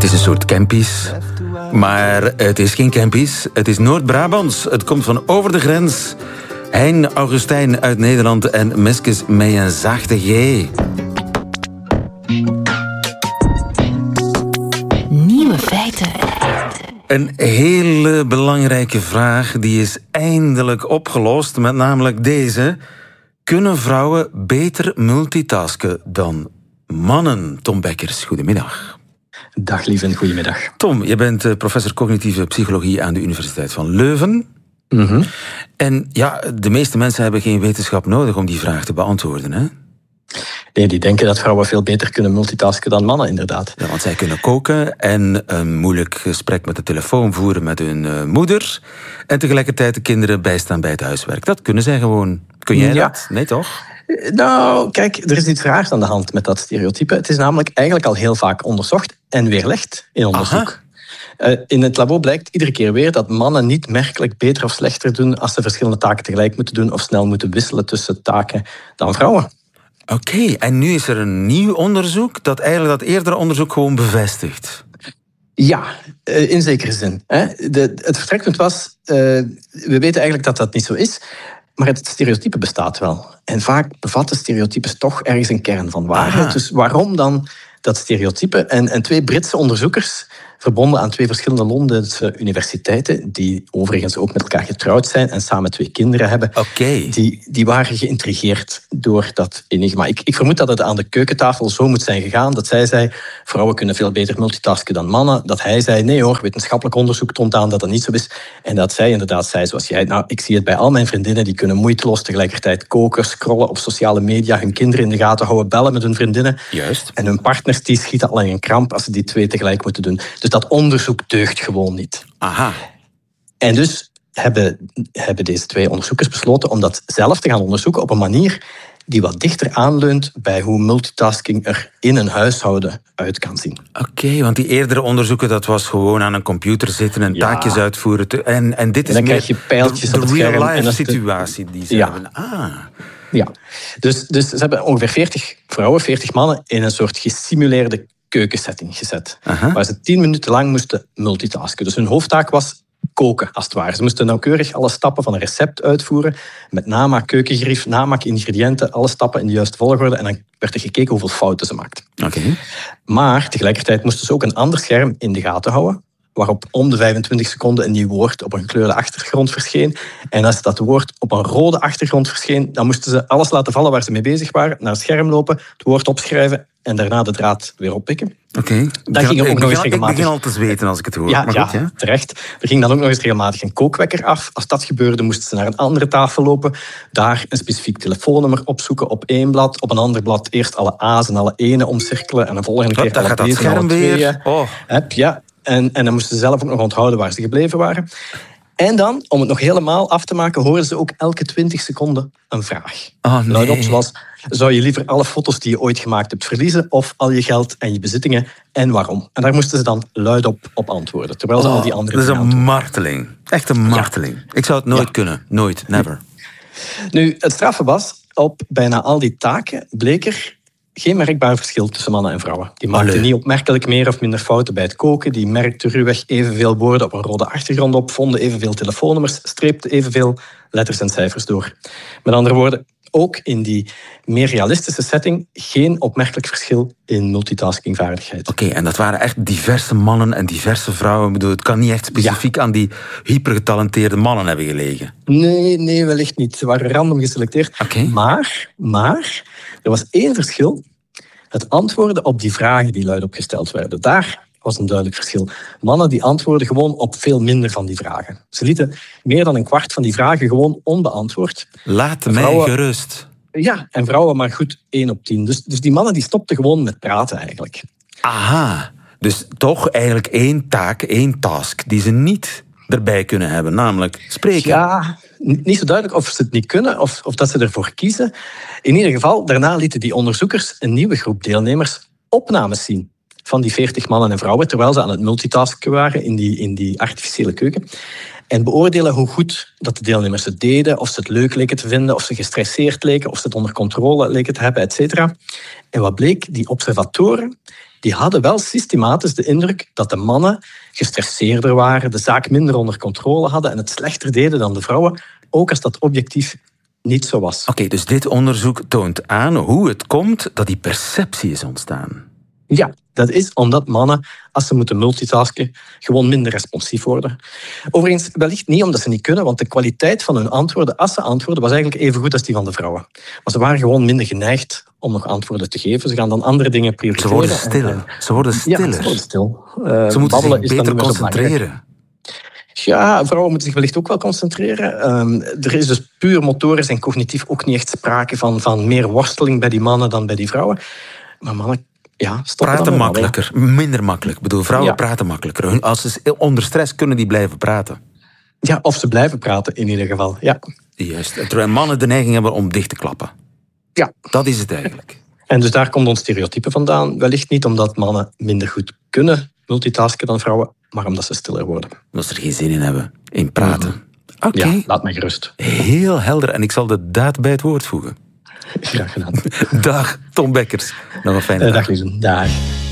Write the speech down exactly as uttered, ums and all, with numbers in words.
is een soort Kempies. Maar het is geen Kempies, het is Noord-Brabants. Het komt van over de grens. Hein Augustijn uit Nederland en Meskes met een zachte G. Nieuwe feiten. Een hele belangrijke vraag, die is eindelijk opgelost, met namelijk deze. Kunnen vrouwen beter multitasken dan mannen? Tom Bekkers, goedemiddag. Dag lieve en goedemiddag. Tom, je bent professor cognitieve psychologie aan de Universiteit van Leuven. Mm-hmm. En ja, de meeste mensen hebben geen wetenschap nodig om die vraag te beantwoorden, hè? Nee, die denken dat vrouwen veel beter kunnen multitasken dan mannen, inderdaad. Ja, want zij kunnen koken en een moeilijk gesprek met de telefoon voeren met hun uh, moeder. En tegelijkertijd de kinderen bijstaan bij het huiswerk. Dat kunnen zij gewoon. Kun jij ja. dat? Nee, toch? Nou, kijk, er is iets raars aan de hand met dat stereotype. Het is namelijk eigenlijk al heel vaak onderzocht en weerlegd in onderzoek. Uh, in het labo blijkt iedere keer weer dat mannen niet merkelijk beter of slechter doen als ze verschillende taken tegelijk moeten doen of snel moeten wisselen tussen taken dan vrouwen. Oké, okay, en nu is er een nieuw onderzoek dat eigenlijk dat eerdere onderzoek gewoon bevestigt. Ja, in zekere zin. De, het vertrekpunt was, uh, we weten eigenlijk dat dat niet zo is, maar het stereotype bestaat wel. En vaak bevatten stereotypes toch ergens een kern van waarheid. Aha. Dus waarom dan dat stereotype? En, en twee Britse onderzoekers, verbonden aan twee verschillende Londense universiteiten, die overigens ook met elkaar getrouwd zijn en samen twee kinderen hebben, okay. die, die waren geïntrigeerd door dat enigma. Ik, ik vermoed dat het aan de keukentafel zo moet zijn gegaan, dat zij zei, vrouwen kunnen veel beter multitasken dan mannen. Dat hij zei, nee hoor, wetenschappelijk onderzoek toont aan dat dat niet zo is. En dat zij inderdaad zei, zoals jij, nou, ik zie het bij al mijn vriendinnen, die kunnen moeiteloos tegelijkertijd koken, scrollen op sociale media, hun kinderen in de gaten houden, bellen met hun vriendinnen. Juist. En hun partners die schieten al in een kramp als ze die twee tegelijk moeten doen. Dus dat onderzoek deugt gewoon niet. Aha. En dus hebben, hebben deze twee onderzoekers besloten om dat zelf te gaan onderzoeken op een manier die wat dichter aanleunt bij hoe multitasking er in een huishouden uit kan zien. Oké, okay, want die eerdere onderzoeken, dat was gewoon aan een computer zitten en ja. taakjes uitvoeren. Te, en, en dit en is dan krijg je pijltjes de, de op het scherm. real-life situatie die ze ja. hebben. Ah. Ja, dus, dus ze hebben ongeveer veertig vrouwen, veertig mannen in een soort gesimuleerde keukensetting gezet. Aha. Waar ze tien minuten lang moesten multitasken. Dus hun hoofdtaak was koken, als het ware. Ze moesten nauwkeurig alle stappen van een recept uitvoeren. Met namaak keukengerief, namaak ingrediënten, alle stappen in de juiste volgorde. En dan werd er gekeken hoeveel fouten ze maakten. Okay. Maar tegelijkertijd moesten ze ook een ander scherm in de gaten houden, waarop om de vijfentwintig seconden een nieuw woord op een gekleurde achtergrond verscheen. En als dat woord op een rode achtergrond verscheen, dan moesten ze alles laten vallen waar ze mee bezig waren, naar het scherm lopen, het woord opschrijven en daarna de draad weer oppikken. Oké. Okay. Dat ging ook ik, nog eens begin, regelmatig. ik begin al te zweten als ik het hoor. Ja, maar ja, goed, ja, terecht. Er ging dan ook nog eens regelmatig een kookwekker af. Als dat gebeurde, moesten ze naar een andere tafel lopen, daar een specifiek telefoonnummer opzoeken op één blad, op een ander blad eerst alle A's en alle E'en omcirkelen en een volgende keer Wat, alle B's en alle tweeën. Oh. Heb, ja. En, en dan moesten ze zelf ook nog onthouden waar ze gebleven waren. En dan, om het nog helemaal af te maken, hoorden ze ook elke twintig seconden een vraag. Oh, nee. Luidop, zoals, zou je liever alle foto's die je ooit gemaakt hebt verliezen of al je geld en je bezittingen en waarom? En daar moesten ze dan luidop op antwoorden, terwijl ze oh, al die andere dat is een antwoorden. marteling. Echt een marteling. Ja. Ik zou het nooit ja. kunnen. Nooit. Never. Nu, het straffe was, op bijna al die taken bleek er geen merkbaar verschil tussen mannen en vrouwen. Die maakten Allee. niet opmerkelijk meer of minder fouten bij het koken. Die merkten ruwweg evenveel woorden op een rode achtergrond op, vonden evenveel telefoonnummers, streepten evenveel letters en cijfers door. Met andere woorden, ook in die meer realistische setting geen opmerkelijk verschil in multitaskingvaardigheid. Oké, okay, en dat waren echt diverse mannen en diverse vrouwen. Ik bedoel, het kan niet echt specifiek ja. aan die hypergetalenteerde mannen hebben gelegen. Nee, nee, wellicht niet. Ze waren random geselecteerd. Okay. Maar, maar, er was één verschil. Het antwoorden op die vragen die luidop gesteld werden. Daar was een duidelijk verschil. Mannen die antwoorden gewoon op veel minder van die vragen. Ze lieten meer dan een kwart van die vragen gewoon onbeantwoord. Laat vrouwen, mij gerust. Ja, en vrouwen maar goed één op tien. Dus, dus die mannen die stopten gewoon met praten eigenlijk. Aha, dus toch eigenlijk één taak, één task die ze niet erbij kunnen hebben, namelijk spreken. Ja, niet zo duidelijk of ze het niet kunnen of, of dat ze ervoor kiezen. In ieder geval, daarna lieten die onderzoekers een nieuwe groep deelnemers opnames zien van die veertig mannen en vrouwen, terwijl ze aan het multitasken waren in die, in die artificiële keuken. En beoordelen hoe goed dat de deelnemers het deden, of ze het leuk leken te vinden, of ze gestresseerd leken, of ze het onder controle leken te hebben, et cetera. En wat bleek, die observatoren die hadden wel systematisch de indruk dat de mannen gestresseerder waren, de zaak minder onder controle hadden en het slechter deden dan de vrouwen, ook als dat objectief niet zo was. Oké, okay, dus dit onderzoek toont aan hoe het komt dat die perceptie is ontstaan. Ja, dat is omdat mannen, als ze moeten multitasken, gewoon minder responsief worden. Overigens, wellicht niet omdat ze niet kunnen, want de kwaliteit van hun antwoorden, als ze antwoorden, was eigenlijk even goed als die van de vrouwen. Maar ze waren gewoon minder geneigd om nog antwoorden te geven. Ze gaan dan andere dingen prioriteren. Ze worden stiller. Ze worden stiller. Ja, ze worden stil. Uh, ze moeten zich beter niet concentreren. Ja, vrouwen moeten zich wellicht ook wel concentreren. Um, er is dus puur motorisch en cognitief ook niet echt sprake van, van meer worsteling bij die mannen dan bij die vrouwen. Maar mannen ja, praten makkelijker, wel, ja. minder makkelijk. Ik bedoel, vrouwen ja. praten makkelijker. Als ze onder stress kunnen die blijven praten. Ja, of ze blijven praten in ieder geval. Ja. Juist. Terwijl mannen de neiging hebben om dicht te klappen. Ja. Dat is het eigenlijk. En dus daar komt ons stereotype vandaan. Wellicht niet omdat mannen minder goed kunnen multitasken dan vrouwen, maar omdat ze stiller worden. Omdat ze er geen zin in hebben, in praten. Mm. Oké. Okay. Ja, laat mij gerust. Heel helder. En ik zal de daad bij het woord voegen. Graag gedaan. Dag, Tom Bekkers. Nog een fijne uh, dag. Dag, Liesen. Dag.